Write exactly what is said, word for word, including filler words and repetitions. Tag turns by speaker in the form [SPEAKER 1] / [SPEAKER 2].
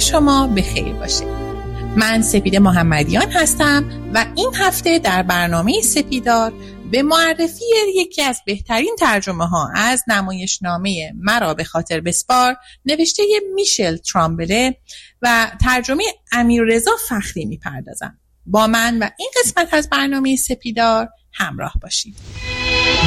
[SPEAKER 1] شما به خیر باشه. من سپیده محمدیان هستم و این هفته در برنامه سپیدار به معرفی یکی از بهترین ترجمه ها از نمایشنامه مرا به خاطر بسپار نوشته میشل ترامبله و ترجمه امیررضا فخری میپردازم. با من و این قسمت از برنامه سپیدار همراه باشید.